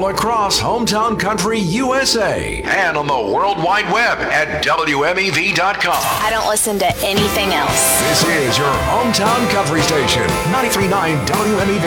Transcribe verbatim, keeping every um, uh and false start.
across Hometown Country U S A and on the World Wide Web at W M E V dot com. I don't listen to anything else. This is your Hometown Country Station, ninety-three point nine W M E V.